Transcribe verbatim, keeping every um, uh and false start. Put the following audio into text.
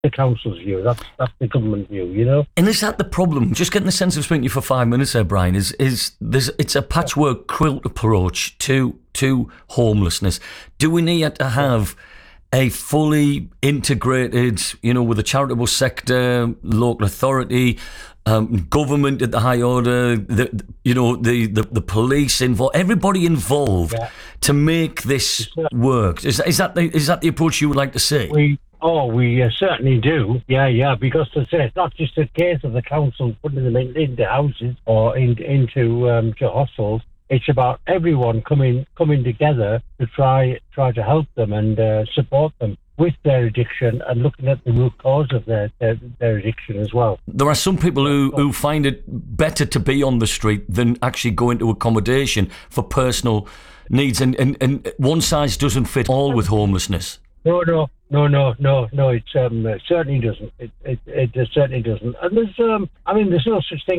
the council's view. That's that's the government view, you know. And is that the problem? Just getting the sense of speaking to you for five minutes there, Brian, is is there's it's a patchwork quilt approach to to homelessness. Do we need to have a fully integrated, you know, with the charitable sector, local authority, um, government at the high order, the, you know, the, the, the police involved, everybody involved yeah. to make this work? Is, is that the, is that the approach you would like to see? We Oh, we uh, certainly do. Yeah, yeah, because to say it's not just a case of the council putting them in, into houses or in, into um, to hostels. It's about everyone coming coming together to try try to help them and uh, support them with their addiction and looking at the root cause of their, their, their addiction as well. There are some people who, who find it better to be on the street than actually go into accommodation for personal needs, and, and, and one size doesn't fit all with homelessness. No, no, no, no, no, no. It um, certainly doesn't. It, it, it certainly doesn't. And there's, um, I mean, there's no such thing